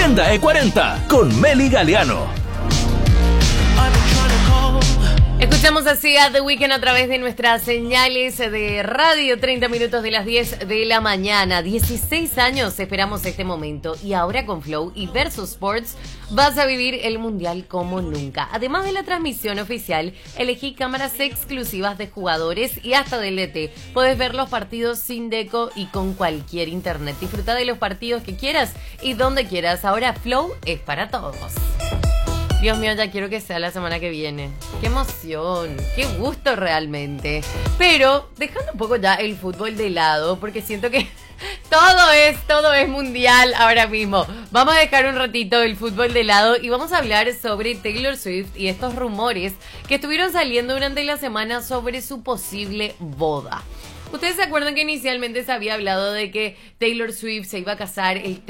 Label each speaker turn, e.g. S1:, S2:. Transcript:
S1: Agenda E40 con Meli Galeano.
S2: Escuchamos así a The Weeknd a través de nuestras señales de radio, 30 minutos de las 10 de la mañana. 16 años esperamos este momento y ahora con Flow y Versus Sports vas a vivir el Mundial como nunca. Además de la transmisión oficial, elegí cámaras exclusivas de jugadores y hasta del DT. Podés ver los partidos sin deco y con cualquier internet. Disfruta de los partidos que quieras y donde quieras. Ahora Flow es para todos. Dios mío, ya quiero que sea la semana que viene. ¡Qué emoción! ¡Qué gusto realmente! Pero, dejando un poco ya el fútbol de lado, porque siento que todo es mundial ahora mismo. Vamos a dejar un ratito el fútbol de lado y vamos a hablar sobre Taylor Swift y estos rumores que estuvieron saliendo durante la semana sobre su posible boda. ¿Ustedes se acuerdan que inicialmente se había hablado de que Taylor Swift se iba a casar el